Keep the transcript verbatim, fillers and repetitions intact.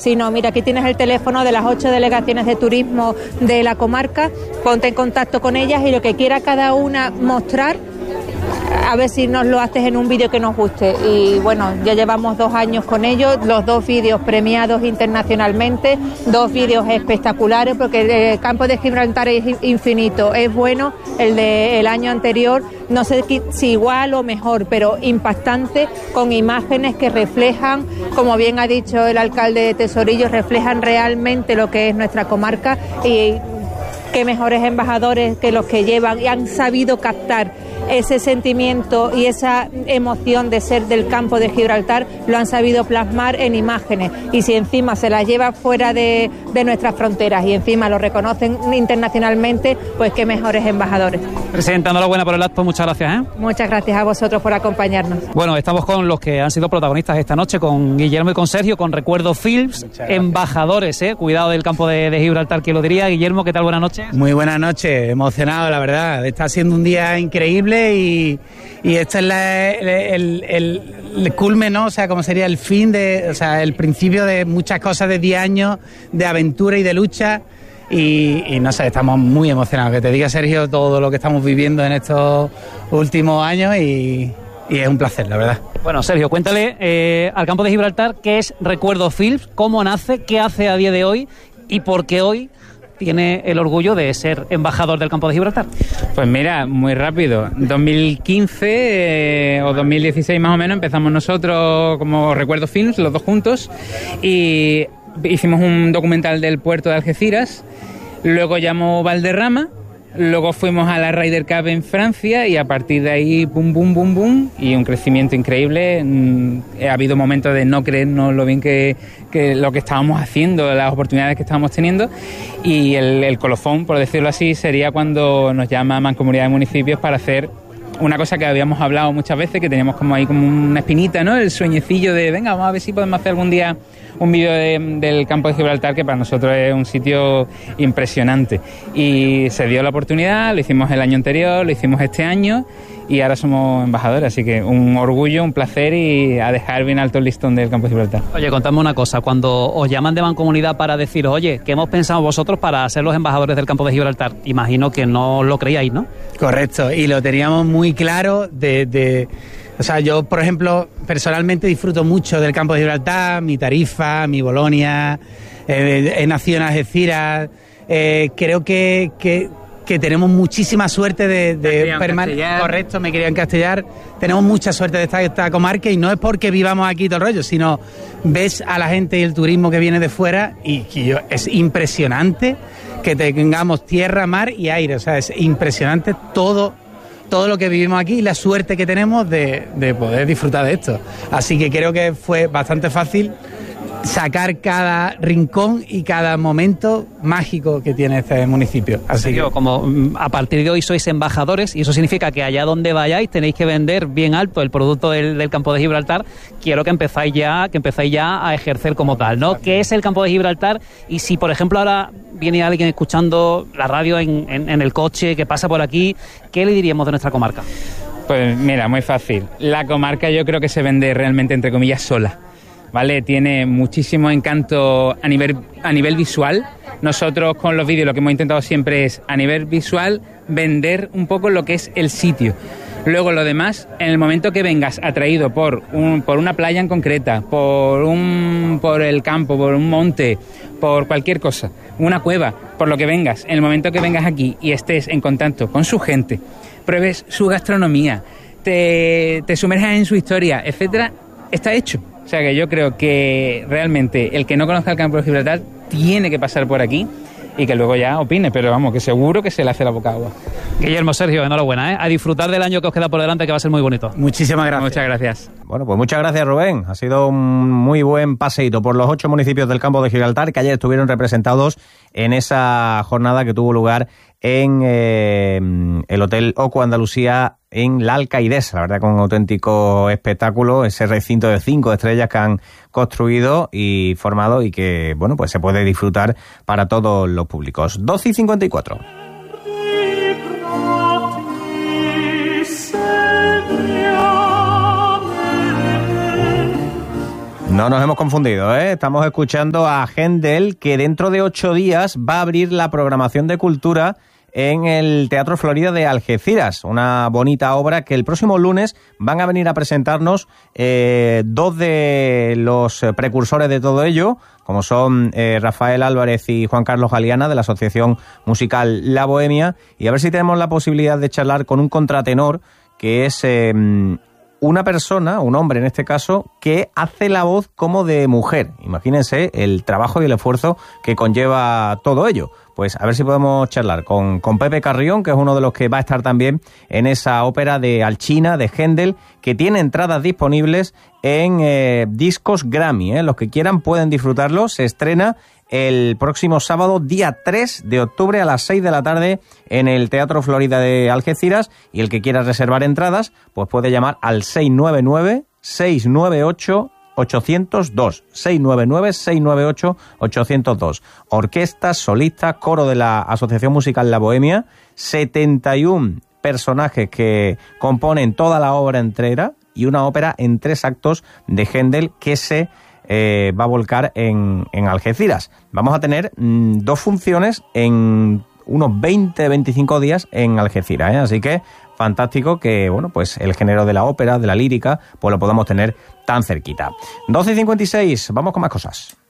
sino mira, aquí tienes el teléfono de las ocho delegaciones de turismo de la comarca, ponte en contacto con ellas y lo que quiera cada una mostrar, a ver si nos lo haces en un vídeo que nos guste. Y bueno, ya llevamos dos años con ellos, los dos vídeos premiados internacionalmente, dos vídeos espectaculares, porque el campo de Gibraltar es infinito, es bueno, el del año anterior, no sé si igual o mejor, pero impactante, con imágenes que reflejan, como bien ha dicho el alcalde de Tesorillo, reflejan realmente lo que es nuestra comarca, y qué mejores embajadores que los que llevan y han sabido captar ese sentimiento y esa emoción de ser del campo de Gibraltar, lo han sabido plasmar en imágenes, y si encima se las lleva fuera de, de nuestras fronteras y encima lo reconocen internacionalmente, pues qué mejores embajadores. Presidenta, enhorabuena por el acto, muchas gracias, ¿eh? Muchas gracias a vosotros por acompañarnos. Bueno, estamos con los que han sido protagonistas esta noche, con Guillermo y con Sergio, con Recuerdo Films, embajadores, ¿eh? Cuidado del campo de, de Gibraltar, ¿quién lo diría? Guillermo, ¿qué tal? Buenas noches. Muy buenas noches, emocionado, la verdad. Está siendo un día increíble y, y este es la, el, el, el, el culmen, ¿no? O sea, como sería el fin de, o sea, el principio de muchas cosas de diez años de aventura y de lucha. Y, y no sé, estamos muy emocionados. Que te diga, Sergio, todo lo que estamos viviendo en estos últimos años y, y es un placer, la verdad. Bueno, Sergio, cuéntale eh, al campo de Gibraltar qué es Recuerdo Films, cómo nace, qué hace a día de hoy y por qué hoy tiene el orgullo de ser embajador del campo de Gibraltar. Pues mira, muy rápido. dos mil quince eh, o dos mil dieciséis más o menos empezamos nosotros como Recuerdo Films, los dos juntos, y hicimos un documental del puerto de Algeciras, luego llamó Valderrama, luego fuimos a la Ryder Cup en Francia y a partir de ahí boom, boom, boom, boom y un crecimiento increíble. Mm, ha habido momentos de no creernos lo bien que, que lo que estábamos haciendo, las oportunidades que estábamos teniendo, y el, el colofón, por decirlo así, sería cuando nos llama Mancomunidad de Municipios para hacer una cosa que habíamos hablado muchas veces, que teníamos como ahí como una espinita, ¿no? El sueñecillo de, venga, vamos a ver si podemos hacer algún día un vídeo de, del campo de Gibraltar, que para nosotros es un sitio impresionante. Y se dio la oportunidad, lo hicimos el año anterior, lo hicimos este año y ahora somos embajadores, así que un orgullo, un placer y a dejar bien alto el listón del campo de Gibraltar. Oye, contadme una cosa, cuando os llaman de Mancomunidad para deciros, oye, ¿qué hemos pensado vosotros para ser los embajadores del campo de Gibraltar? Imagino que no lo creíais, ¿no? Correcto, y lo teníamos muy claro de... de... O sea, yo, por ejemplo, personalmente disfruto mucho del campo de Gibraltar, mi Tarifa, mi Bolonia, eh, he nacido en Algeciras, eh, creo que, que, que tenemos muchísima suerte de, de permanecer. Correcto, me quería encastellar. Tenemos mucha suerte de estar en esta comarca y no es porque vivamos aquí todo el rollo, sino ves a la gente y el turismo que viene de fuera y, y yo, es impresionante que tengamos tierra, mar y aire. O sea, es impresionante todo. todo lo que vivimos aquí y la suerte que tenemos de, de poder disfrutar de esto. Así que creo que fue bastante fácil sacar cada rincón y cada momento mágico que tiene este municipio. Así que... como a partir de hoy sois embajadores y eso significa que allá donde vayáis tenéis que vender bien alto el producto del, del campo de Gibraltar, quiero que empezáis ya que empezáis ya a ejercer como tal, ¿no? ¿Qué es el campo de Gibraltar? Y si por ejemplo ahora viene alguien escuchando la radio en, en, en el coche que pasa por aquí, ¿qué le diríamos de nuestra comarca? Pues mira, muy fácil. La comarca yo creo que se vende realmente, entre comillas, sola. ¿Vale? Tiene muchísimo encanto a nivel, a nivel visual. Nosotros con los vídeos lo que hemos intentado siempre es, a nivel visual, vender un poco lo que es el sitio. Luego lo demás, en el momento que vengas atraído por, un, por una playa en concreta, por, un, por el campo, por un monte, por cualquier cosa, una cueva, por lo que vengas, en el momento que vengas aquí y estés en contacto con su gente, pruebes su gastronomía, te, te sumerjas en su historia, etcétera, está hecho. O sea que yo creo que realmente el que no conozca el campo de Gibraltar tiene que pasar por aquí y que luego ya opine, pero vamos, que seguro que se le hace la boca agua. Guillermo, Sergio, enhorabuena, ¿eh? A disfrutar del año que os queda por delante, que va a ser muy bonito. Muchísimas gracias. Muchas gracias. Bueno, pues muchas gracias, Rubén. Ha sido un muy buen paseíto por los ocho municipios del campo de Gibraltar que ayer estuvieron representados en esa jornada que tuvo lugar en eh, el Hotel Oco Andalucía en la Alcaidesa. La verdad que un auténtico espectáculo, ese recinto de cinco estrellas que han construido y formado y que, bueno, pues se puede disfrutar para todos los públicos. doce y cincuenta y cuatro. No nos hemos confundido, ¿eh? Estamos escuchando a Händel, que dentro de ocho días va a abrir la programación de cultura en el Teatro Florida de Algeciras, una bonita obra que el próximo lunes van a venir a presentarnos eh, dos de los precursores de todo ello, como son eh, Rafael Álvarez y Juan Carlos Galeana, de la Asociación Musical La Bohemia, y a ver si tenemos la posibilidad de charlar con un contratenor que es eh, una persona, un hombre en este caso, que hace la voz como de mujer. Imagínense el trabajo y el esfuerzo que conlleva todo ello. Pues a ver si podemos charlar con, con Pepe Carrión, que es uno de los que va a estar también en esa ópera de Alcina, de Händel, que tiene entradas disponibles en eh, Discos Grammy. ¿eh? Los que quieran pueden disfrutarlo. Se estrena el próximo sábado, día tres de octubre, a las seis de la tarde, en el Teatro Florida de Algeciras. Y el que quiera reservar entradas, pues puede llamar al seis nueve nueve, seis nueve ocho, ochocientos dos, seis nueve nueve, seis nueve ocho, ochocientos dos. Orquesta, solista, coro de la Asociación Musical La Bohemia, setenta y uno personajes que componen toda la obra entera y una ópera en tres actos de Händel que se eh, va a volcar en, en Algeciras. Vamos a tener mmm, dos funciones en unos veinte, veinticinco días en Algeciras, ¿eh? Así que fantástico que, bueno, pues el género de la ópera, de la lírica, pues lo podamos tener tan cerquita. doce y cincuenta y seis, vamos con más cosas.